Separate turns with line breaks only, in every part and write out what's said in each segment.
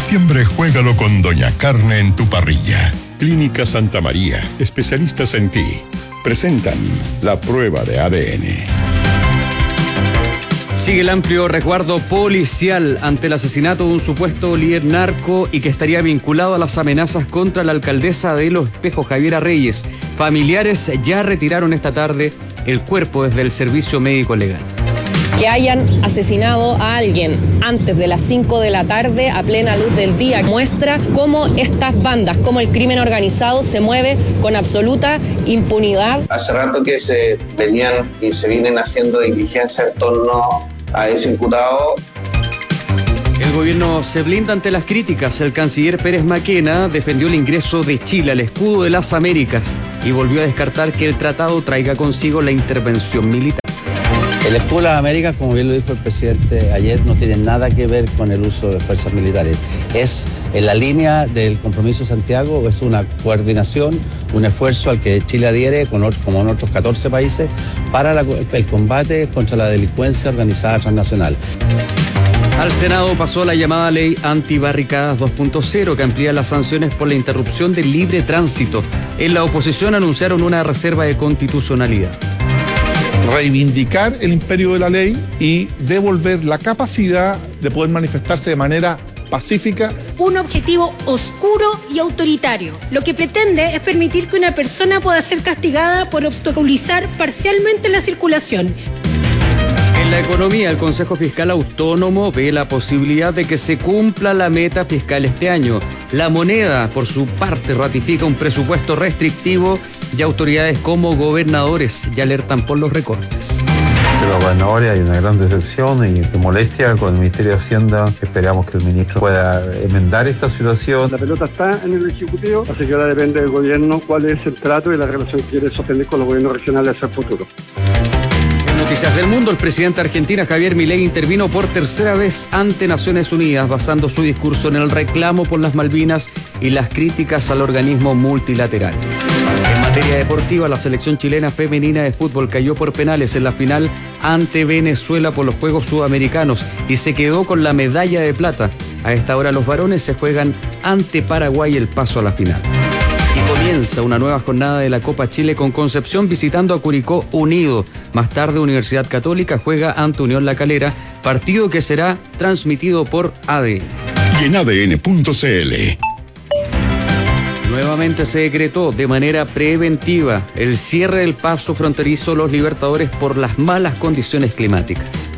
septiembre juégalo con Doña Carne en tu parrilla. Clínica Santa María, especialistas en ti, presentan la prueba de ADN.
Sigue el amplio resguardo policial ante el asesinato de un supuesto líder narco y que estaría vinculado a las amenazas contra la alcaldesa de Los Espejos, Javiera Reyes. Familiares ya retiraron esta tarde el cuerpo desde el servicio médico legal.
Que hayan asesinado a alguien antes de las 5 de la tarde a plena luz del día muestra cómo estas bandas, cómo el crimen organizado se mueve con absoluta impunidad.
Hace rato que se venían y se vienen haciendo diligencias en torno a ese imputado.
El gobierno se blinda ante las críticas. El canciller Pérez Maquena defendió el ingreso de Chile al escudo de las Américas y volvió a descartar que el tratado traiga consigo la intervención militar.
El escudo de las Américas, como bien lo dijo el presidente ayer, no tiene nada que ver con el uso de fuerzas militares. Es en la línea del compromiso de Santiago, es una coordinación, un esfuerzo al que Chile adhiere, como en otros 14 países, para el combate contra la delincuencia organizada transnacional.
Al Senado pasó la llamada Ley Antibarricadas 2.0, que amplía las sanciones por la interrupción del libre tránsito. En la oposición anunciaron una reserva de constitucionalidad.
Reivindicar el imperio de la ley y devolver la capacidad de poder manifestarse de manera pacífica.
Un objetivo oscuro y autoritario. Lo que pretende es permitir que una persona pueda ser castigada por obstaculizar parcialmente la circulación.
En la economía, el Consejo Fiscal Autónomo ve la posibilidad de que se cumpla la meta fiscal este año. La Moneda, por su parte, ratifica un presupuesto restrictivo y autoridades como gobernadores ya alertan por los recortes.
De los gobernadores hay una gran decepción y de molestia con el Ministerio de Hacienda. Esperamos que el ministro pueda enmendar esta situación.
La pelota está en el Ejecutivo, así que ahora depende del gobierno cuál es el trato y la relación que quiere sostener con los gobiernos regionales hacia el futuro.
Noticias del mundo, el presidente argentino Javier Milei intervino por tercera vez ante Naciones Unidas, basando su discurso en el reclamo por las Malvinas y las críticas al organismo multilateral. En materia deportiva, la selección chilena femenina de fútbol cayó por penales en la final ante Venezuela por los Juegos Sudamericanos y se quedó con la medalla de plata. A esta hora los varones se juegan ante Paraguay el paso a la final. Y comienza una nueva jornada de la Copa Chile con Concepción visitando a Curicó Unido. Más tarde Universidad Católica juega ante Unión La Calera, partido que será transmitido por ADN.
Y en ADN.cl.
Nuevamente se decretó de manera preventiva el cierre del paso fronterizo Los Libertadores por las malas condiciones climáticas.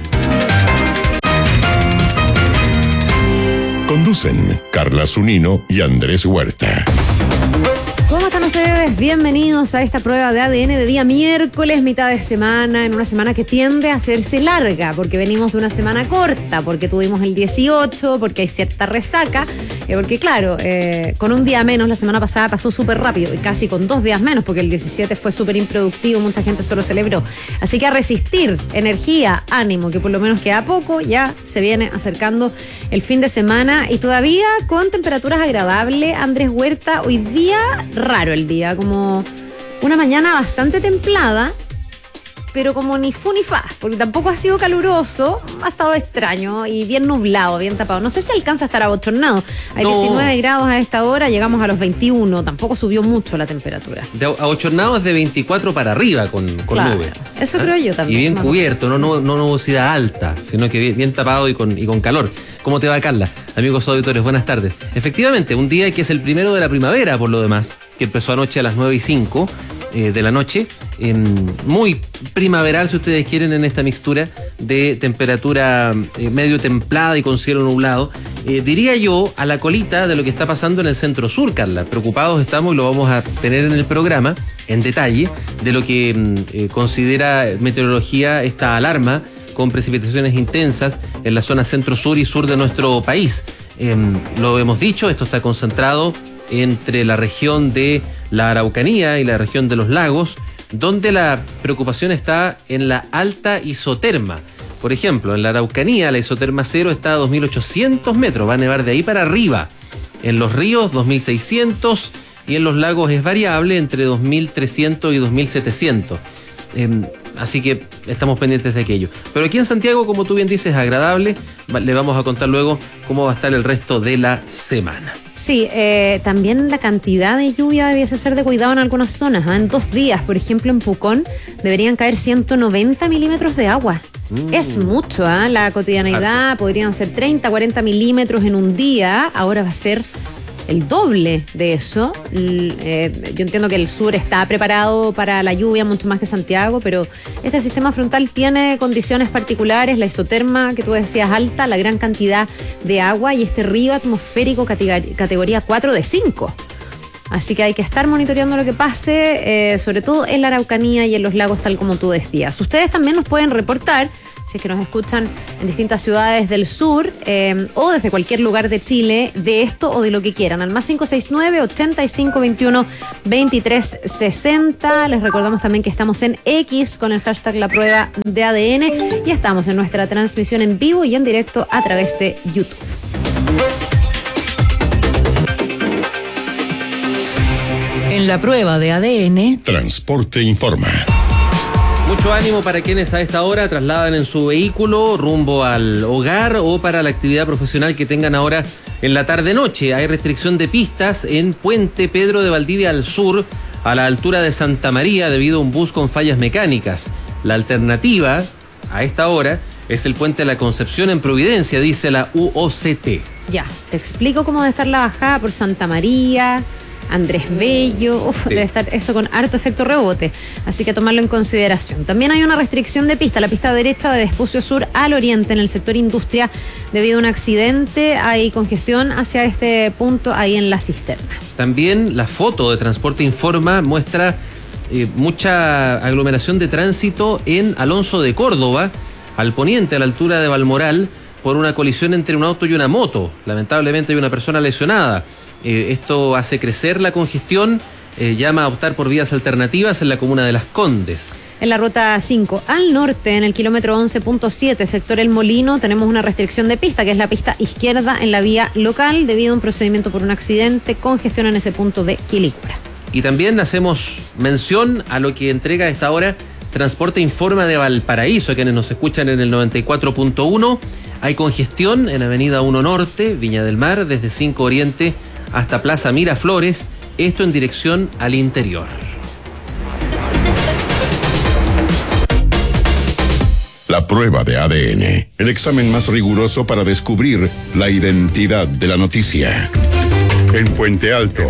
Conducen Carla Zunino y Andrés Huerta.
¿Cómo están ustedes? Bienvenidos a esta prueba de ADN de día miércoles, mitad de semana, en una semana que tiende a hacerse larga, porque venimos de una semana corta, porque tuvimos el 18, porque hay cierta resaca, porque claro, con un día menos la semana pasada pasó súper rápido, y casi con 2 días menos, porque el 17 fue súper improductivo, mucha gente solo celebró. Así que a resistir, energía, ánimo, que por lo menos queda poco, ya se viene acercando el fin de semana, y todavía con temperaturas agradables. Andrés Huerta, hoy día raro el día, como una mañana bastante templada, pero como ni fu ni fa, porque tampoco ha sido caluroso, ha estado extraño y bien nublado, bien tapado. No sé si alcanza a estar abochornado. Hay 19 grados a esta hora, llegamos a los 21, tampoco subió mucho la temperatura.
De abochornado es de 24 para arriba con
claro,
nubes.
Eso creo yo también.
Y bien cubierto, no nubosidad alta, sino que bien tapado y con calor. ¿Cómo te va, Carla? Amigos auditores, buenas tardes. Efectivamente, un día que es el primero de la primavera, por lo demás, que empezó anoche a las 9:05 de la noche, muy primaveral, si ustedes quieren, en esta mixtura de temperatura medio templada y con cielo nublado. Diría yo, a la colita de lo que está pasando en el centro sur, Carla. Preocupados estamos, y lo vamos a tener en el programa, en detalle, de lo que considera meteorología esta alarma con precipitaciones intensas en la zona centro-sur y sur de nuestro país. Lo hemos dicho, esto está concentrado entre la región de la Araucanía y la región de los lagos, donde la preocupación está en la alta isoterma. Por ejemplo, en la Araucanía la isoterma cero está a 2.800 metros, va a nevar de ahí para arriba. En los ríos 2.600 y en los lagos es variable entre 2.300 y 2.700. Así que estamos pendientes de aquello. Pero aquí en Santiago, como tú bien dices, agradable. Le vamos a contar luego cómo va a estar el resto de la semana.
Sí, también la cantidad de lluvia debiese ser de cuidado en algunas zonas. En 2 días, por ejemplo, en Pucón, deberían caer 190 milímetros de agua. Es mucho, ¿eh? La cotidianeidad podrían ser 30, 40 milímetros en un día. Ahora va a ser el doble de eso. Yo entiendo que el sur está preparado para la lluvia mucho más que Santiago, pero este sistema frontal tiene condiciones particulares, la isoterma que tú decías alta, la gran cantidad de agua y este río atmosférico categoría 4 de 5. Así que hay que estar monitoreando lo que pase, sobre todo en la Araucanía y en los lagos, tal como tú decías. Ustedes también nos pueden reportar, si es que nos escuchan en distintas ciudades del sur o desde cualquier lugar de Chile, de esto o de lo que quieran. Al más 569-8521-2360. Les recordamos también que estamos en X con el hashtag La Prueba de ADN y estamos en nuestra transmisión en vivo y en directo a través de YouTube.
En La Prueba de ADN,
Transporte Informa.
Mucho ánimo para quienes a esta hora trasladan en su vehículo rumbo al hogar o para la actividad profesional que tengan ahora en la tarde-noche. Hay restricción de pistas en Puente Pedro de Valdivia al sur, a la altura de Santa María, debido a un bus con fallas mecánicas. La alternativa a esta hora es el Puente de la Concepción en Providencia, dice la UOCT.
Ya, te explico cómo debe estar la bajada por Santa María, Andrés Bello,
Sí.
Debe estar eso con harto efecto rebote, así que tomarlo en consideración. También hay una restricción de pista, la pista derecha de Vespucio Sur al oriente en el sector industria debido a un accidente, hay congestión hacia este punto ahí en la cisterna.
También la foto de Transporte Informa muestra mucha aglomeración de tránsito en Alonso de Córdoba, al poniente, a la altura de Balmoral, por una colisión entre un auto y una moto. Lamentablemente hay una persona lesionada. Esto hace crecer la congestión, llama a optar por vías alternativas en la comuna de Las Condes.
En la ruta 5 al norte, en el kilómetro 11.7, sector El Molino, tenemos una restricción de pista, que es la pista izquierda en la vía local, debido a un procedimiento por un accidente, congestión en ese punto de Quilicura.
Y también hacemos mención a lo que entrega a esta hora Transporte Informa de Valparaíso, a quienes nos escuchan en el 94.1. Hay congestión en Avenida 1 Norte, Viña del Mar, desde 5 Oriente hasta Plaza Miraflores, esto en dirección al interior.
La prueba de ADN, el examen más riguroso para descubrir la identidad de la noticia. En Puente Alto.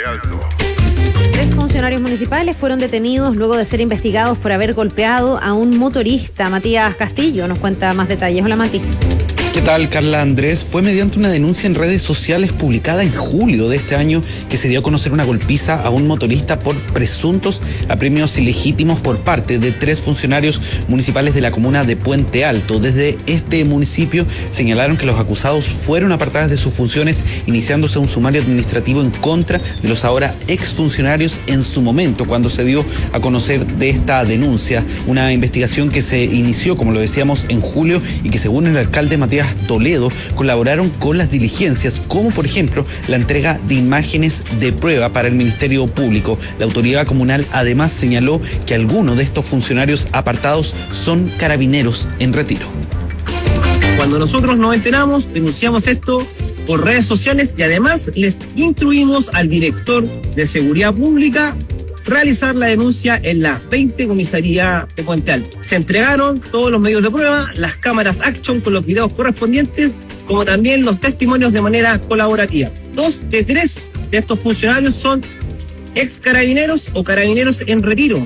3 funcionarios municipales fueron detenidos luego de ser investigados por haber golpeado a un motorista. Matías Castillo nos cuenta más detalles. Hola, Mati.
¿Qué tal, Carla Andrés? Fue mediante una denuncia en redes sociales publicada en julio de este año que se dio a conocer una golpiza a un motorista por presuntos apremios ilegítimos por parte de 3 funcionarios municipales de la comuna de Puente Alto. Desde este municipio señalaron que los acusados fueron apartados de sus funciones, iniciándose un sumario administrativo en contra de los ahora exfuncionarios en su momento, cuando se dio a conocer de esta denuncia. Una investigación que se inició, como lo decíamos, en julio y que, según el alcalde Matías Toledo, colaboraron con las diligencias, como por ejemplo la entrega de imágenes de prueba para el Ministerio Público. La autoridad comunal además señaló que algunos de estos funcionarios apartados son carabineros en retiro.
Cuando nosotros nos enteramos, denunciamos esto por redes sociales y además les instruimos al director de Seguridad Pública realizar la denuncia en la 20 Comisaría de Puente Alto. Se entregaron todos los medios de prueba, las cámaras Action con los videos correspondientes, como también los testimonios de manera colaborativa. 2 de 3 de estos funcionarios son ex carabineros o carabineros en retiro.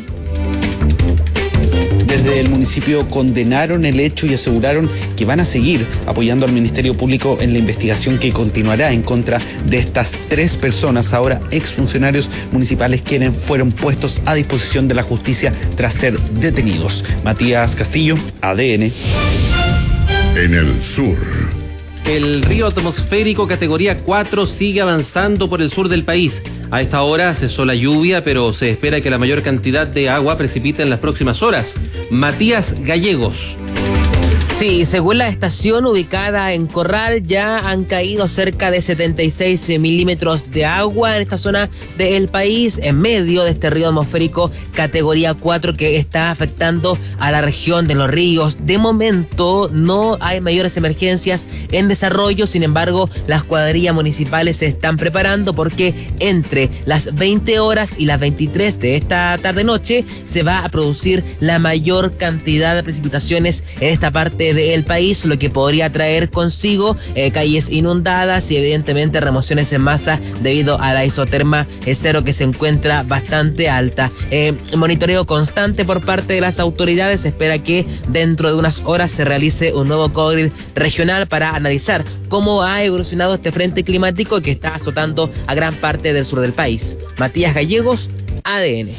Desde el municipio condenaron el hecho y aseguraron que van a seguir apoyando al Ministerio Público en la investigación que continuará en contra de estas 3 personas, ahora exfuncionarios municipales, quienes fueron puestos a disposición de la justicia tras ser detenidos. Matías Castillo, ADN.
En el sur.
El río atmosférico categoría 4 sigue avanzando por el sur del país. A esta hora cesó la lluvia, pero se espera que la mayor cantidad de agua precipite en las próximas horas. Matías Gallegos.
Sí, según la estación ubicada en Corral, ya han caído cerca de 76 milímetros de agua en esta zona del país, en medio de este río atmosférico categoría 4 que está afectando a la región de Los Ríos. De momento no hay mayores emergencias en desarrollo, sin embargo, las cuadrillas municipales se están preparando porque entre las 20 horas y las 23 de esta tarde-noche se va a producir la mayor cantidad de precipitaciones en esta parte del país, lo que podría traer consigo calles inundadas y evidentemente remociones en masa debido a la isoterma cero que se encuentra bastante alta. Monitoreo constante por parte de las autoridades. Se espera que dentro de unas horas se realice un nuevo CODRID regional para analizar cómo ha evolucionado este frente climático que está azotando a gran parte del sur del país. Matías Gallegos, ADN.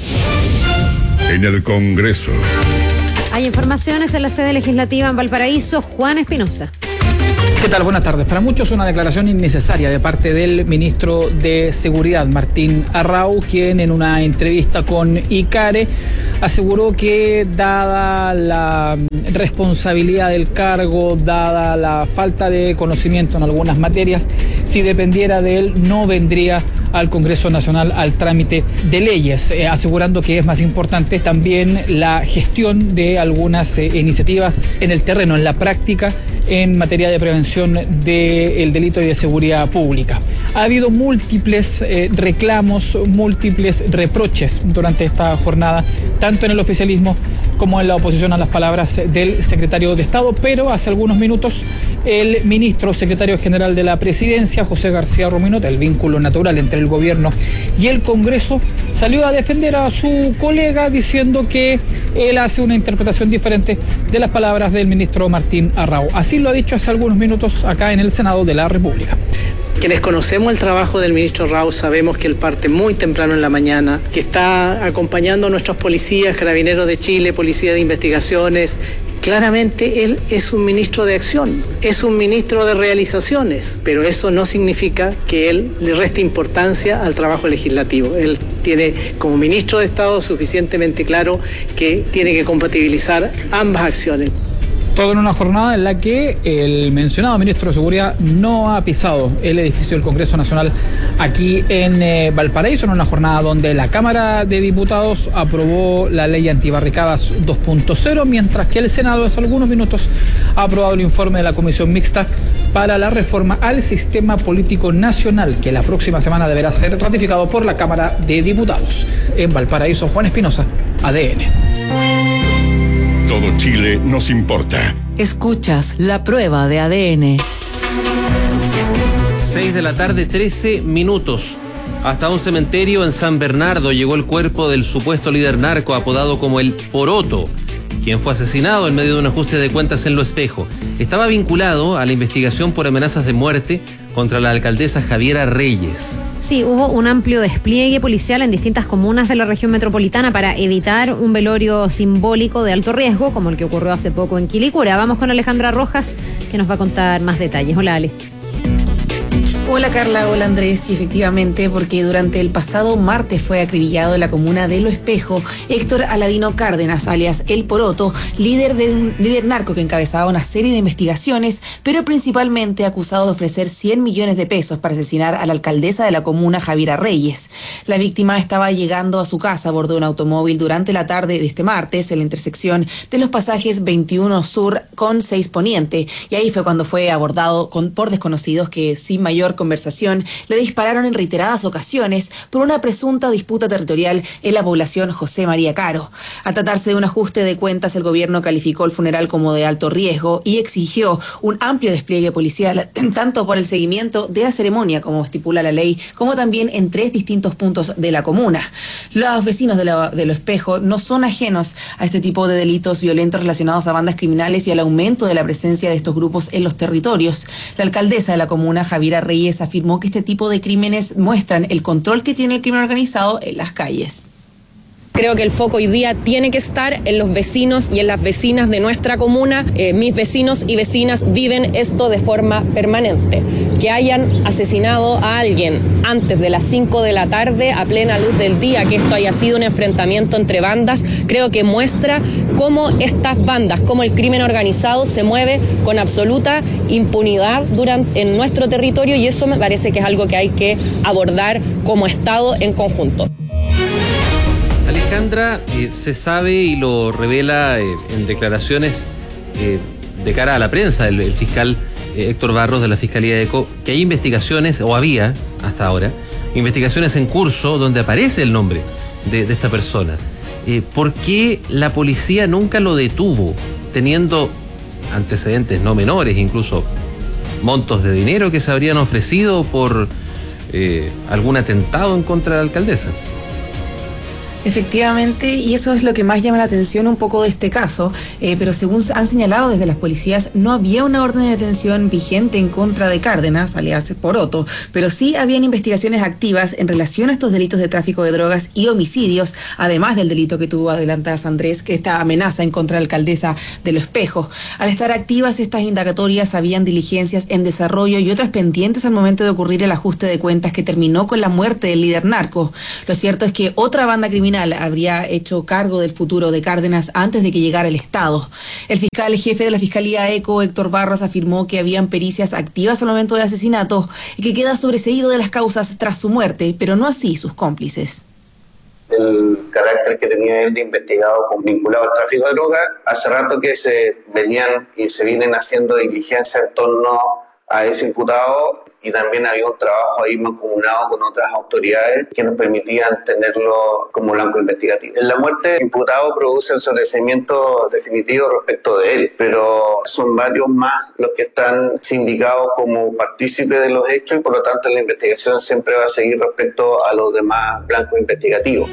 En el Congreso.
Hay informaciones en la sede legislativa en Valparaíso. Juan Espinosa.
¿Qué tal? Buenas tardes. Para muchos una declaración innecesaria de parte del ministro de Seguridad, Martín Arrau, quien en una entrevista con ICARE aseguró que dada la responsabilidad del cargo, dada la falta de conocimiento en algunas materias, si dependiera de él no vendría al Congreso Nacional al trámite de leyes, asegurando que es más importante también la gestión de algunas iniciativas en el terreno, en la práctica, en materia de prevención del delito y de seguridad pública. Ha habido múltiples reclamos, múltiples reproches durante esta jornada, tanto en el oficialismo como en la oposición a las palabras del secretario de Estado, pero hace algunos minutos el ministro secretario general de la Presidencia, José García Rominot, el vínculo natural entre el gobierno y el Congreso, salió a defender a su colega diciendo que él hace una interpretación diferente de las palabras del ministro Martín Arrau. Así lo ha dicho hace algunos minutos acá en el Senado de la República.
Quienes conocemos el trabajo del ministro Arrau sabemos que él parte muy temprano en la mañana, que está acompañando a nuestros policías, carabineros de Chile, policía de investigaciones. Claramente él es un ministro de acción, es un ministro de realizaciones, pero eso no significa que él le reste importancia al trabajo legislativo. Él tiene como ministro de Estado suficientemente claro que tiene que compatibilizar ambas acciones.
Todo en una jornada en la que el mencionado ministro de Seguridad no ha pisado el edificio del Congreso Nacional aquí en Valparaíso, en una jornada donde la Cámara de Diputados aprobó la ley antibarricadas 2.0, mientras que el Senado hace algunos minutos ha aprobado el informe de la Comisión Mixta para la reforma al sistema político nacional, que la próxima semana deberá ser ratificado por la Cámara de Diputados. En Valparaíso, Juan Espinosa, ADN.
Todo Chile nos importa.
Escuchas la prueba de ADN.
6 de la tarde, 13 minutos. Hasta un cementerio en San Bernardo llegó el cuerpo del supuesto líder narco apodado como el Poroto, quien fue asesinado en medio de un ajuste de cuentas en Lo Espejo. Estaba vinculado a la investigación por amenazas de muerte contra la alcaldesa Javiera Reyes.
Sí, hubo un amplio despliegue policial en distintas comunas de la región metropolitana para evitar un velorio simbólico de alto riesgo, como el que ocurrió hace poco en Quilicura. Vamos con Alejandra Rojas, que nos va a contar más detalles. Hola, Ale.
Hola Carla, hola Andrés, y efectivamente, porque durante el pasado martes fue acribillado en la comuna de Lo Espejo Héctor Aladino Cárdenas, alias El Poroto, líder narco que encabezaba una serie de investigaciones, pero principalmente acusado de ofrecer 100 millones de pesos para asesinar a la alcaldesa de la comuna, Javiera Reyes. La víctima estaba llegando a su casa a bordo de un automóvil durante la tarde de este martes en la intersección de los pasajes 21 Sur con 6 Poniente, y ahí fue cuando fue abordado por desconocidos que sin mayor conversación le dispararon en reiteradas ocasiones por una presunta disputa territorial en la población José María Caro. A tratarse de un ajuste de cuentas, el gobierno calificó el funeral como de alto riesgo y exigió un amplio despliegue policial, tanto por el seguimiento de la ceremonia, como estipula la ley, como también en 3 distintos puntos de la comuna. Los vecinos de Lo Espejo no son ajenos a este tipo de delitos violentos relacionados a bandas criminales y al aumento de la presencia de estos grupos en los territorios. La alcaldesa de la comuna, Javiera Reyes, afirmó que este tipo de crímenes muestran el control que tiene el crimen organizado en las calles.
Creo que el foco hoy día tiene que estar en los vecinos y en las vecinas de nuestra comuna. Mis vecinos y vecinas viven esto de forma permanente. Que hayan asesinado a alguien antes de las 5 de la tarde, a plena luz del día, que esto haya sido un enfrentamiento entre bandas, creo que muestra cómo estas bandas, cómo el crimen organizado se mueve con absoluta impunidad en nuestro territorio, y eso me parece que es algo que hay que abordar como Estado en conjunto.
Alejandra, se sabe y lo revela en declaraciones de cara a la prensa el fiscal Héctor Barros de la Fiscalía de ECO, que hay investigaciones, o había hasta ahora, investigaciones en curso donde aparece el nombre de esta persona. ¿Por qué la policía nunca lo detuvo, teniendo antecedentes no menores, incluso montos de dinero que se habrían ofrecido por algún atentado en contra de la alcaldesa?
Efectivamente, y eso es lo que más llama la atención un poco de este caso, pero según han señalado desde las policías, no había una orden de detención vigente en contra de Cárdenas, alias Poroto, pero sí habían investigaciones activas en relación a estos delitos de tráfico de drogas y homicidios, además del delito que tuvo adelantadas Andrés, que esta amenaza en contra de la alcaldesa de Lo Espejo. Al estar activas estas indagatorias, habían diligencias en desarrollo y otras pendientes al momento de ocurrir el ajuste de cuentas que terminó con la muerte del líder narco. Lo cierto es que otra banda criminal habría hecho cargo del futuro de Cárdenas antes de que llegara el Estado. El fiscal jefe de la Fiscalía ECO, Héctor Barros, afirmó que habían pericias activas al momento del asesinato y que queda sobreseído de las causas tras su muerte, pero no así sus cómplices.
El carácter que tenía él de investigado vinculado al tráfico de drogas, hace rato que se vienen haciendo diligencias en torno a ese imputado, y también había un trabajo ahí mancomunado con otras autoridades que nos permitían tenerlo como blanco investigativo. En la muerte del imputado produce el sobreseimiento definitivo respecto de él, pero son varios más los que están sindicados como partícipes de los hechos, y por lo tanto la investigación siempre va a seguir respecto a los demás blancos investigativos.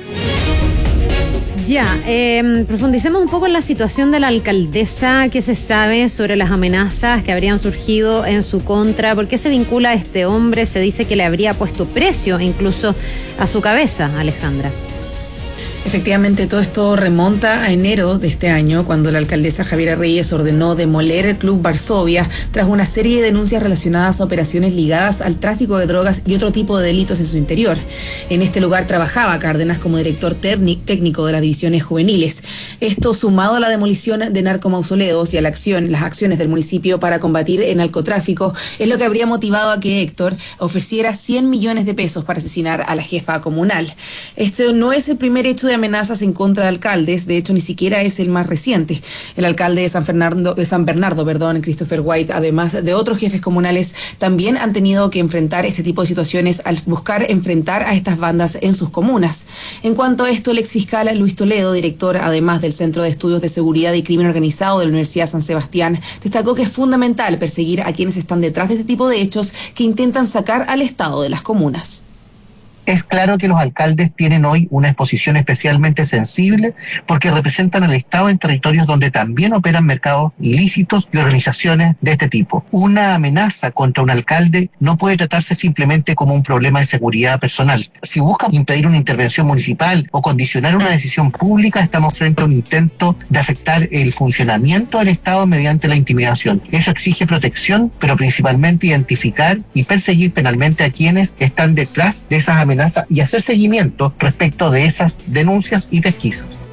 Ya, profundicemos un poco en la situación de la alcaldesa. ¿Qué se sabe sobre las amenazas que habrían surgido en su contra? ¿Por qué se vincula a este hombre? Se dice que le habría puesto precio incluso a su cabeza, Alejandra.
Efectivamente, todo esto remonta a enero de este año, cuando la alcaldesa Javiera Reyes ordenó demoler el Club Varsovia tras una serie de denuncias relacionadas a operaciones ligadas al tráfico de drogas y otro tipo de delitos en su interior. En este lugar trabajaba Cárdenas como director técnico de las divisiones juveniles. Esto, sumado a la demolición de narcomausoleos y a las acciones del municipio para combatir el narcotráfico, es lo que habría motivado a que Héctor ofreciera 100 millones de pesos para asesinar a la jefa comunal. Este no es el primer hecho de amenazas en contra de alcaldes, de hecho ni siquiera es el más reciente. El alcalde de San Bernardo, Christopher White, además de otros jefes comunales, también han tenido que enfrentar este tipo de situaciones al buscar enfrentar a estas bandas en sus comunas. En cuanto a esto, el exfiscal Luis Toledo, director además del Centro de Estudios de Seguridad y Crimen Organizado de la Universidad San Sebastián, destacó que es fundamental perseguir a quienes están detrás de este tipo de hechos que intentan sacar al Estado de las comunas.
Es claro que los alcaldes tienen hoy una exposición especialmente sensible porque representan al Estado en territorios donde también operan mercados ilícitos y organizaciones de este tipo. Una amenaza contra un alcalde no puede tratarse simplemente como un problema de seguridad personal. Si busca impedir una intervención municipal o condicionar una decisión pública, estamos frente a un intento de afectar el funcionamiento del Estado mediante la intimidación. Eso exige protección, pero principalmente identificar y perseguir penalmente a quienes están detrás de esas amenazas y hacer seguimiento respecto de esas denuncias y pesquisas.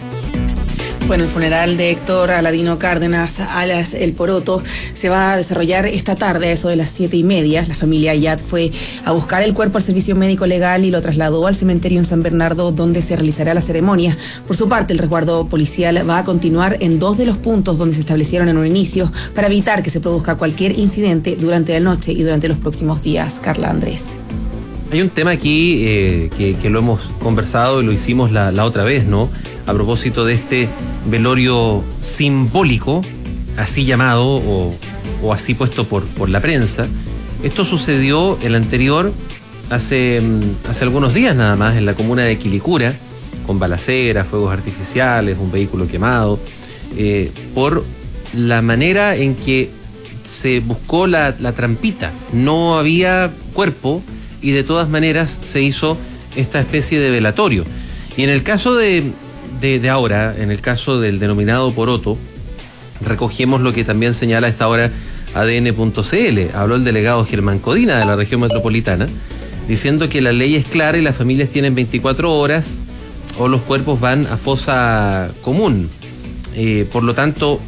Bueno, el funeral de Héctor Aladino Cárdenas, alias El Poroto, se va a desarrollar esta tarde, a eso de las 7:30. La familia Ayat fue a buscar el cuerpo al servicio médico legal y lo trasladó al cementerio en San Bernardo, donde se realizará la ceremonia. Por su parte, el resguardo policial va a continuar en 2 de los puntos donde se establecieron en un inicio para evitar que se produzca cualquier incidente durante la noche y durante los próximos días. Carla Andrés.
Hay un tema aquí que lo hemos conversado y lo hicimos la otra vez, ¿no? A propósito de este velorio simbólico, así llamado o así puesto por la prensa. Esto sucedió el anterior hace algunos días nada más en la comuna de Quilicura, con balaceras, fuegos artificiales, un vehículo quemado, por la manera en que se buscó la trampita. No había cuerpo y de todas maneras se hizo esta especie de velatorio. Y en el caso de ahora, en el caso del denominado poroto, recogemos lo que también señala a esta hora ADN.cl. Habló el delegado Germán Codina de la región metropolitana, diciendo que la ley es clara y las familias tienen 24 horas o los cuerpos van a fosa común. Por lo tanto,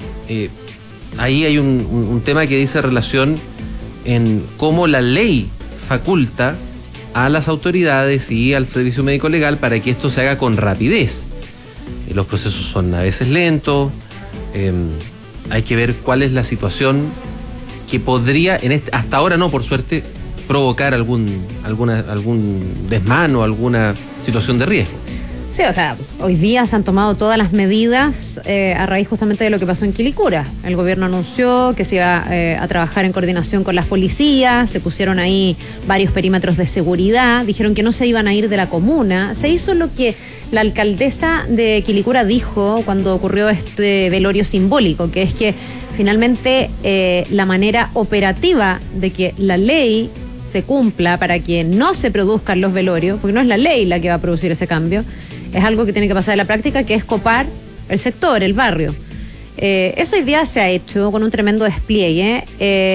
ahí hay un tema que dice relación en cómo la ley faculta a las autoridades y al servicio médico legal para que esto se haga con rapidez. Los procesos son a veces lentos, hay que ver cuál es la situación que podría, hasta ahora no, por suerte, provocar algún desmán o alguna situación de riesgo.
Sí, o sea, hoy día se han tomado todas las medidas a raíz justamente de lo que pasó en Quilicura. El gobierno anunció que se iba a trabajar en coordinación con las policías, se pusieron ahí varios perímetros de seguridad, dijeron que no se iban a ir de la comuna. Se hizo lo que la alcaldesa de Quilicura dijo cuando ocurrió este velorio simbólico, que es que finalmente la manera operativa de que la ley se cumpla para que no se produzcan los velorios, porque no es la ley la que va a producir ese cambio, es algo que tiene que pasar en la práctica, que es copar el sector, el barrio. Eso hoy día se ha hecho con un tremendo despliegue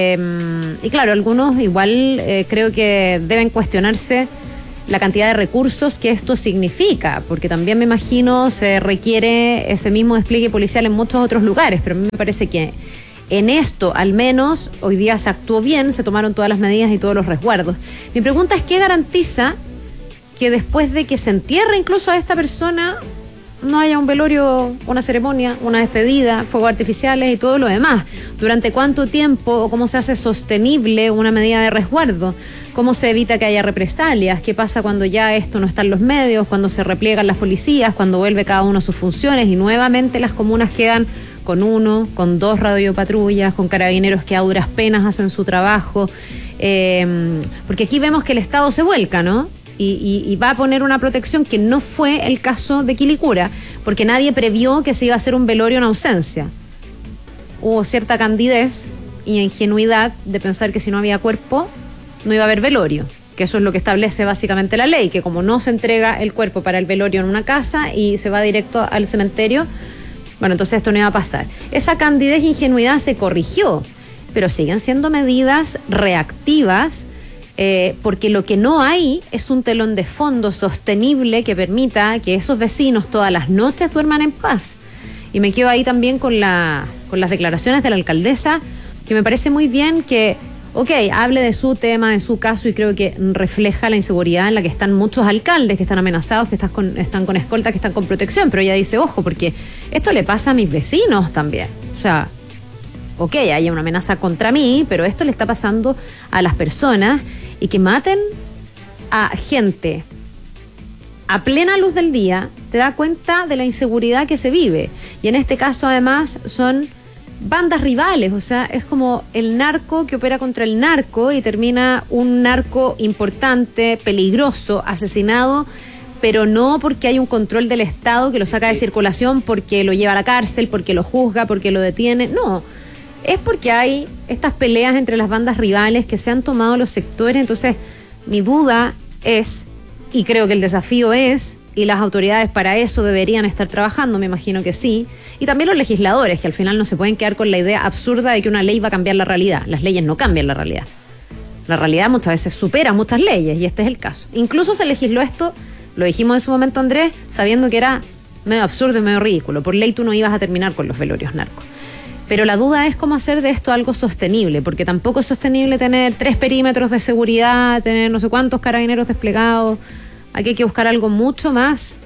y claro, algunos igual creo que deben cuestionarse la cantidad de recursos que esto significa, porque también me imagino se requiere ese mismo despliegue policial en muchos otros lugares, pero a mí me parece que en esto, al menos, hoy día se actuó bien, se tomaron todas las medidas y todos los resguardos. Mi pregunta es, ¿qué garantiza que después de que se entierre incluso a esta persona no haya un velorio, una ceremonia, una despedida, fuegos artificiales y todo lo demás? ¿Durante cuánto tiempo o cómo se hace sostenible una medida de resguardo? ¿Cómo se evita que haya represalias? ¿Qué pasa cuando ya esto no está en los medios, cuando se repliegan las policías, cuando vuelve cada uno a sus funciones y nuevamente las comunas quedan con 1, con 2 radiopatrullas, con carabineros que a duras penas hacen su trabajo? Porque aquí vemos que el Estado se vuelca, ¿no? Y va a poner una protección que no fue el caso de Quilicura, porque nadie previó que se iba a hacer un velorio en ausencia. Hubo cierta candidez y ingenuidad de pensar que si no había cuerpo, no iba a haber velorio, que eso es lo que establece básicamente la ley, que como no se entrega el cuerpo para el velorio en una casa y se va directo al cementerio, bueno, entonces esto no iba a pasar. Esa candidez e ingenuidad se corrigió, pero siguen siendo medidas reactivas, porque lo que no hay es un telón de fondo sostenible que permita que esos vecinos todas las noches duerman en paz. Y me quedo ahí también con las declaraciones de la alcaldesa, que me parece muy bien que, hable de su tema, de su caso, y creo que refleja la inseguridad en la que están muchos alcaldes, que están amenazados, que están con escolta, que están con protección, pero ella dice, ojo, porque esto le pasa a mis vecinos también. O sea, hay una amenaza contra mí, pero esto le está pasando a las personas, y que maten a gente a plena luz del día te da cuenta de la inseguridad que se vive. Y en este caso, además, son bandas rivales, o sea, es como el narco que opera contra el narco y termina un narco importante, peligroso, asesinado, pero no porque hay un control del Estado que lo saca de circulación, porque lo lleva a la cárcel, porque lo juzga, porque lo detiene, no. Es porque hay estas peleas entre las bandas rivales que se han tomado los sectores. Entonces, mi duda es, y creo que el desafío es, y las autoridades para eso deberían estar trabajando, me imagino que sí, y también los legisladores, que al final no se pueden quedar con la idea absurda de que una ley va a cambiar la realidad. Las leyes no cambian la realidad. La realidad muchas veces supera muchas leyes, y este es el caso. Incluso se legisló esto, lo dijimos en su momento, Andrés, sabiendo que era medio absurdo y medio ridículo. Por ley tú no ibas a terminar con los velorios narcos. Pero la duda es cómo hacer de esto algo sostenible, porque tampoco es sostenible tener 3 perímetros de seguridad, tener no sé cuántos carabineros desplegados. Aquí hay que buscar algo mucho más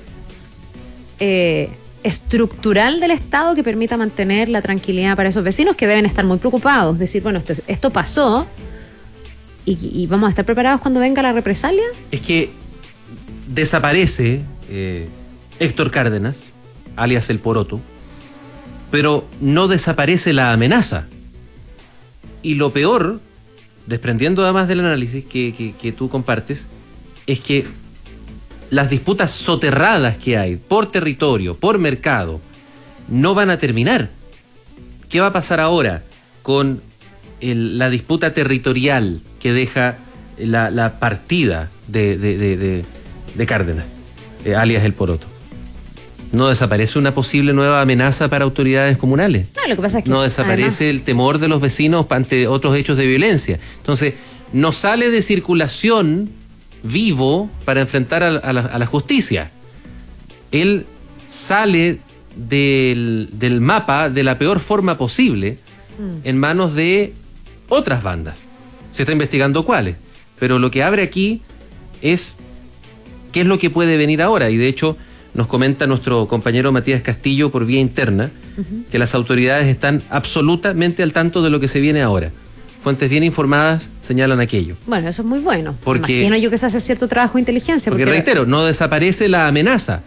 estructural del Estado que permita mantener la tranquilidad para esos vecinos, que deben estar muy preocupados. Decir, bueno, esto pasó y vamos a estar preparados cuando venga la represalia.
Es que desaparece Héctor Cárdenas, alias El Poroto, pero no desaparece la amenaza. Y lo peor, desprendiendo además del análisis que tú compartes, es que las disputas soterradas que hay por territorio, por mercado, no van a terminar. ¿Qué va a pasar ahora con la disputa territorial que deja la partida de Cárdenas? alias El Poroto. No desaparece una posible nueva amenaza para autoridades comunales.
No, lo que pasa es que
no desaparece el temor de los vecinos ante otros hechos de violencia. Entonces, no sale de circulación vivo para enfrentar a la justicia. Él sale del mapa de la peor forma posible en manos de otras bandas. Se está investigando cuáles. Pero lo que abre aquí es qué es lo que puede venir ahora. Y de hecho, nos comenta nuestro compañero Matías Castillo por vía interna que las autoridades están absolutamente al tanto de lo que se viene ahora. Fuentes bien informadas señalan aquello.
Bueno, eso es muy bueno.
Porque,
imagino yo que se hace cierto trabajo de inteligencia.
Porque reitero, no desaparece la amenaza.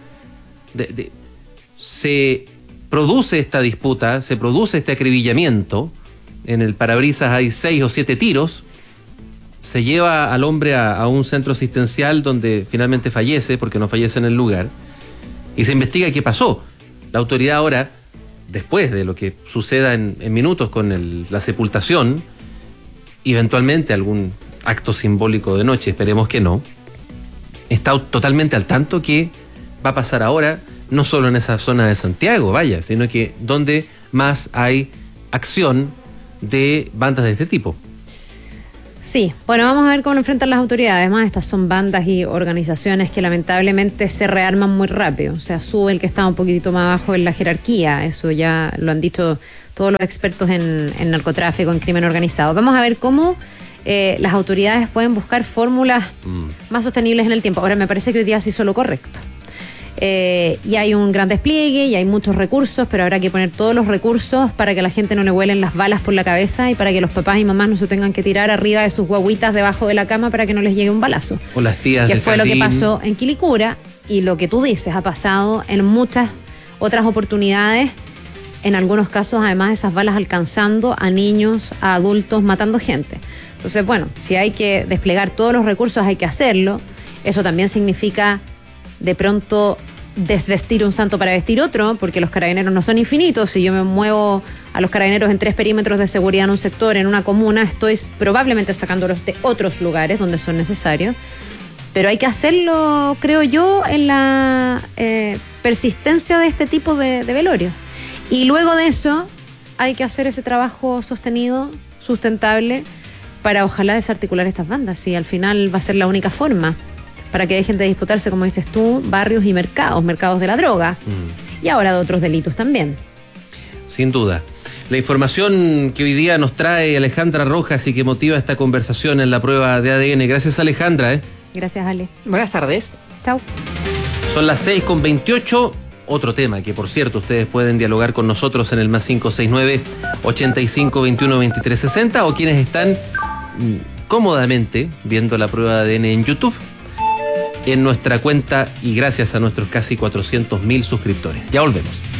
Se produce esta disputa, se produce este acribillamiento. En el parabrisas hay 6 o 7 tiros. Se lleva al hombre a un centro asistencial donde finalmente fallece, porque no fallece en el lugar. Y se investiga qué pasó. La autoridad ahora, después de lo que suceda en minutos con la sepultación, eventualmente algún acto simbólico de noche, esperemos que no, está totalmente al tanto que va a pasar ahora, no solo en esa zona de Santiago, vaya, sino que donde más hay acción de bandas de este tipo.
Sí, bueno, vamos a ver cómo lo enfrentan las autoridades. Además, estas son bandas y organizaciones que lamentablemente se rearman muy rápido. O sea, sube el que está un poquitito más abajo en la jerarquía. Eso ya lo han dicho todos los expertos en narcotráfico, en crimen organizado. Vamos a ver cómo las autoridades pueden buscar fórmulas más sostenibles en el tiempo. Ahora, me parece que hoy día se hizo lo correcto. Y hay un gran despliegue y hay muchos recursos, pero habrá que poner todos los recursos para que a la gente no le vuelen las balas por la cabeza y para que los papás y mamás no se tengan que tirar arriba de sus guaguitas debajo de la cama para que no les llegue un balazo.
O las tías
que
del
fue
jardín.
Lo que pasó en Quilicura, y lo que tú dices ha pasado en muchas otras oportunidades, en algunos casos además esas balas alcanzando a niños, a adultos, matando gente. Entonces, bueno, si hay que desplegar todos los recursos hay que hacerlo. Eso también significa de pronto desvestir un santo para vestir otro, porque los carabineros no son infinitos. Si yo me muevo a los carabineros en 3 perímetros de seguridad en un sector, en una comuna, estoy probablemente sacándolos de otros lugares donde son necesarios. Pero hay que hacerlo, creo yo, en la persistencia de este tipo de velorios. Y luego de eso hay que hacer ese trabajo sostenido, sustentable, para ojalá desarticular estas bandas. Y al final va a ser la única forma para que dejen de disputarse, como dices tú, barrios y mercados de la droga, y ahora de otros delitos también.
Sin duda. La información que hoy día nos trae Alejandra Rojas y que motiva esta conversación en la prueba de ADN. Gracias, Alejandra.
Gracias, Ale.
Buenas tardes.
Chao.
Son las 6:28. Otro tema que, por cierto, ustedes pueden dialogar con nosotros en el +569 85 21 23 60, o quienes están cómodamente viendo la prueba de ADN en YouTube, en nuestra cuenta, y gracias a nuestros casi 400.000 suscriptores. Ya volvemos.